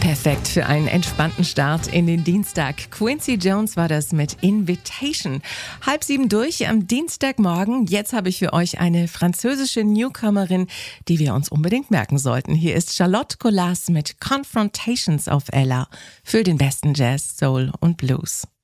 Perfekt für einen entspannten Start in den Dienstag. Quincy Jones war das mit Invitation. 6:30 durch am Dienstagmorgen. Jetzt habe ich für euch eine französische Newcomerin, die wir uns unbedingt merken sollten. Hier ist Charlotte Colas mit Confrontations auf Ella für den besten Jazz, Soul und Blues.